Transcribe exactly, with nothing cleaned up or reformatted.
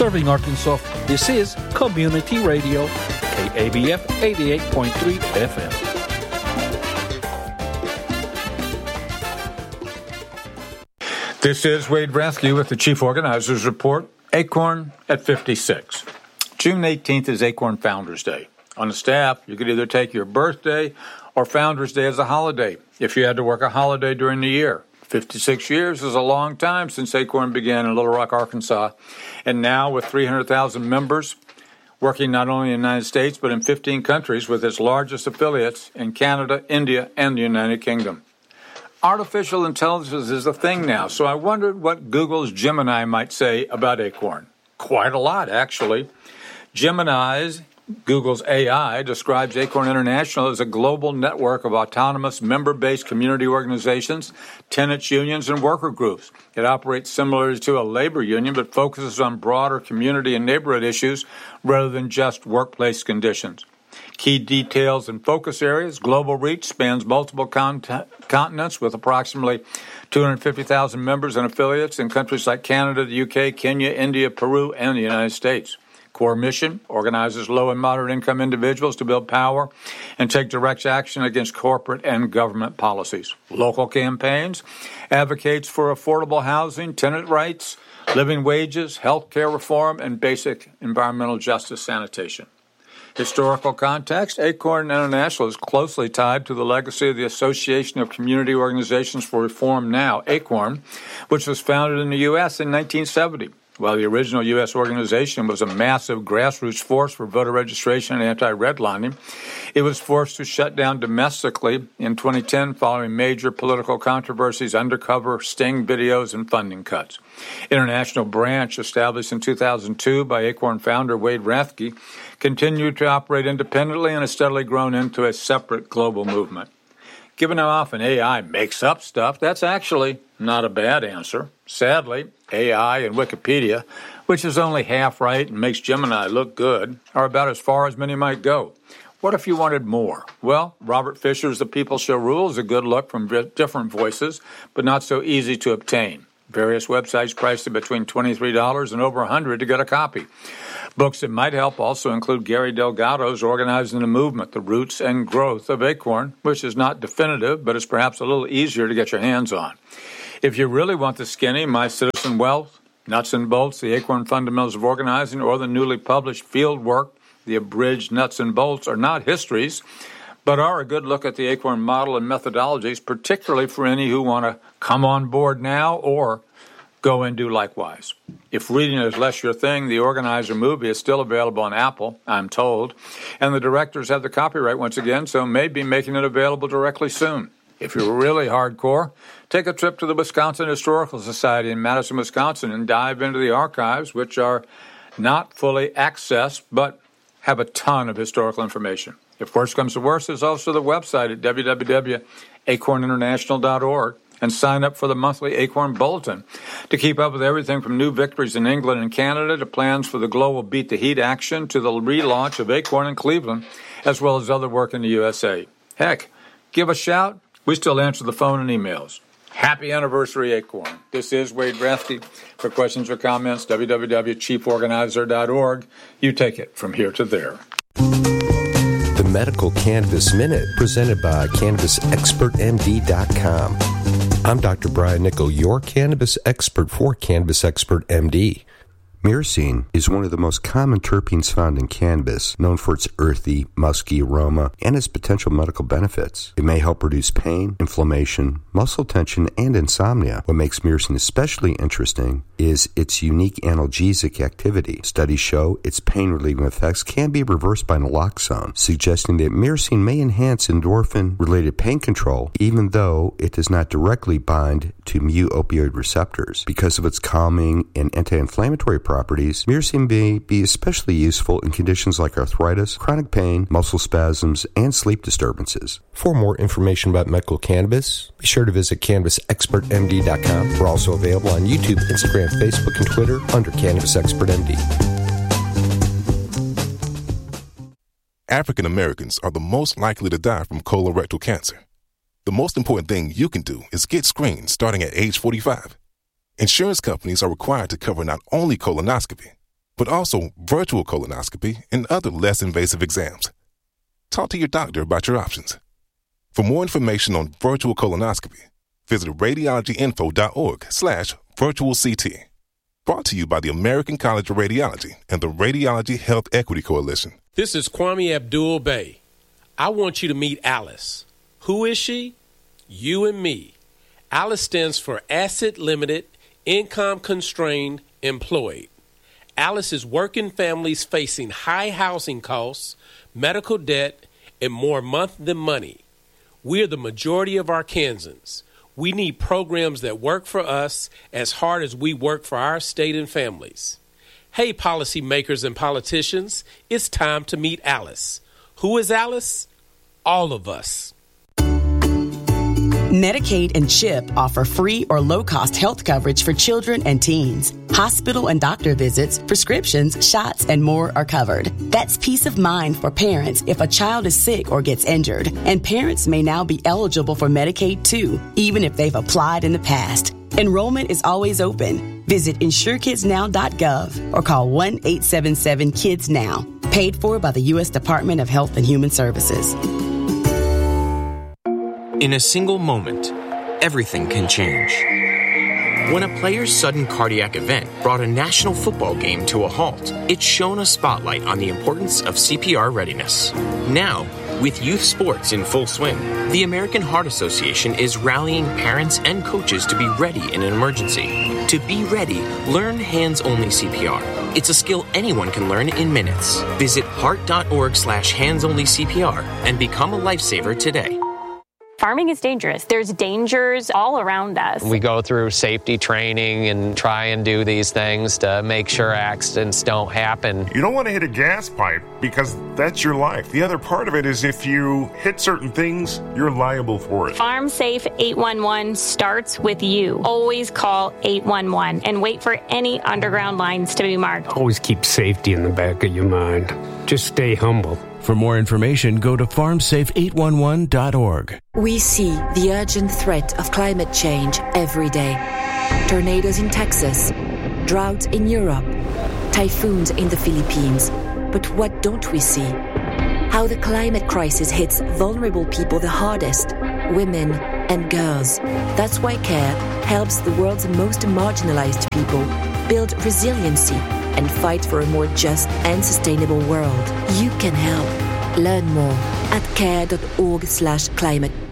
Serving Arkansas, this is Community Radio, K A B F eighty-eight point three F M. This is Wade Rathke with the Chief Organizers Report, Acorn at fifty-six. June eighteenth is Acorn Founders Day. On the staff, you could either take your birthday or Founders Day as a holiday if you had to work a holiday during the year. fifty-six years is a long time since Acorn began in Little Rock, Arkansas. And now with three hundred thousand members, working not only in the United States but in fifteen countries with its largest affiliates in Canada, India, and the United Kingdom. Artificial intelligence is a thing now, so I wondered what Google's Gemini might say about Acorn. Quite a lot, actually. Gemini's Google's A I describes Acorn International as a global network of autonomous member-based community organizations, tenants unions, and worker groups. It operates similarly to a labor union but focuses on broader community and neighborhood issues rather than just workplace conditions. Key details and focus areas: global reach spans multiple con- continents with approximately two hundred fifty thousand members and affiliates in countries like Canada, the U K, Kenya, India, Peru, and the United States. Core mission organizes low and moderate income individuals to build power and take direct action against corporate and government policies. Local campaigns advocates for affordable housing, tenant rights, living wages, health care reform, and basic environmental justice sanitation. Historical context: Acorn International is closely tied to the legacy of the Association of Community Organizations for Reform Now, ACORN, which was founded in the U S in nineteen seventy. While the original U S organization was a massive grassroots force for voter registration and anti-redlining, it was forced to shut down domestically in twenty ten following major political controversies, undercover sting videos, and funding cuts. International branch, established in two thousand two by Acorn founder Wade Rathke, continued to operate independently and has steadily grown into a separate global movement. Given how often A I makes up stuff, that's actually not a bad answer. Sadly, A I and Wikipedia, which is only half right and makes Gemini look good, are about as far as many might go. What if you wanted more? Well, Robert Fisher's The People Shall Rule is a good look from different voices, but not so easy to obtain. Various websites priced at between twenty-three dollars and over one hundred dollars to get a copy. Books that might help also include Gary Delgado's Organizing the Movement, The Roots and Growth of Acorn, which is not definitive, but is perhaps a little easier to get your hands on. If you really want the skinny, My Citizen Wealth, Nuts and Bolts, The Acorn Fundamentals of Organizing, or the newly published Field Work, The Abridged Nuts and Bolts, are not histories, but are a good look at the Acorn model and methodologies, particularly for any who want to come on board now or go and do likewise. If reading is less your thing, the Organizer movie is still available on Apple, I'm told, and the directors have the copyright once again, so may be making it available directly soon. If you're really hardcore, take a trip to the Wisconsin Historical Society in Madison, Wisconsin, and dive into the archives, which are not fully accessed, but have a ton of historical information. If worse comes to worse, there's also the website at w w w dot acorn international dot org, and sign up for the monthly Acorn Bulletin to keep up with everything from new victories in England and Canada to plans for the global Beat the Heat action to the relaunch of Acorn in Cleveland, as well as other work in the U S A. Heck, give a shout. We still answer the phone and emails. Happy anniversary, Acorn. This is Wade Rathke. For questions or comments, w w w dot chief organizer dot org. You take it from here to there. The Medical Cannabis Minute, presented by cannabis expert m d dot com. I'm Doctor Brian Nickel, your cannabis expert for Cannabis Expert M D. Myrcene is one of the most common terpenes found in cannabis, known for its earthy, musky aroma and its potential medical benefits. It may help reduce pain, inflammation, muscle tension, and insomnia. What makes myrcene especially interesting is its unique analgesic activity. Studies show its pain-relieving effects can be reversed by naloxone, suggesting that myrcene may enhance endorphin-related pain control, even though it does not directly bind to mu-opioid receptors. Because of its calming and anti-inflammatory properties, myrcene may be especially useful in conditions like arthritis, chronic pain, muscle spasms, and sleep disturbances. For more information about medical cannabis, be sure to visit cannabis expert m d dot com. We're also available on YouTube, Instagram, Facebook, and Twitter under Cannabis Expert M D. African Americans are the most likely to die from colorectal cancer. The most important thing you can do is get screened starting at age forty-five. Insurance companies are required to cover not only colonoscopy, but also virtual colonoscopy and other less invasive exams. Talk to your doctor about your options. For more information on virtual colonoscopy, visit radiologyinfo.org slash virtual CT. Brought to you by the American College of Radiology and the Radiology Health Equity Coalition. This is Kwame Abdul-Bey. I want you to meet Alice. Who is she? You and me. Alice stands for Asset Limited, Income Constrained, Employed. Alice is working families facing high housing costs, medical debt, and more month than money. We're the majority of Arkansans. We need programs that work for us as hard as we work for our state and families. Hey, policymakers and politicians, it's time to meet Alice. Who is Alice? All of us. Medicaid and CHIP offer free or low-cost health coverage for children and teens. Hospital and doctor visits, prescriptions, shots, and more are covered. That's peace of mind for parents if a child is sick or gets injured. And parents may now be eligible for Medicaid too, even if they've applied in the past. Enrollment is always open. Visit insure kids now dot gov or call one eight seven seven kids now. Paid for by the U S Department of Health and Human Services. In a single moment, everything can change. When a player's sudden cardiac event brought a national football game to a halt, it shone a spotlight on the importance of C P R readiness. Now, with youth sports in full swing, the American Heart Association is rallying parents and coaches to be ready in an emergency. To be ready, learn hands-only C P R. It's a skill anyone can learn in minutes. Visit heart.org slash hands-only CPR and become a lifesaver today. Farming is dangerous. There's dangers all around us. We go through safety training and try and do these things to make sure accidents don't happen. You don't want to hit a gas pipe because that's your life. The other part of it is if you hit certain things, you're liable for it. Farm Safe eight one one starts with you. Always call eight one one and wait for any underground lines to be marked. Always keep safety in the back of your mind. Just stay humble. For more information, go to farm safe eight one one dot org. We see the urgent threat of climate change every day. Tornadoes in Texas, droughts in Europe, typhoons in the Philippines. But what don't we see? How the climate crisis hits vulnerable people the hardest, women and girls. That's why CARE helps the world's most marginalized people build resiliency and fight for a more just and sustainable world. You can help. Learn more at care.org slash climate.